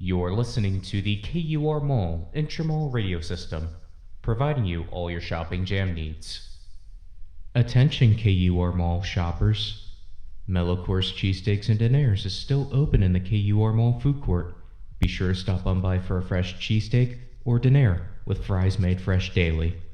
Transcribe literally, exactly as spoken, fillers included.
You're listening to the K U R Mall Intramall radio system, providing you all your shopping jam needs. Attention K U R Mall shoppers. Mellow Course Cheesesteaks and Dinners is still open in the K U R Mall food court. Be sure to stop on by for a fresh cheesesteak or diner with fries made fresh daily.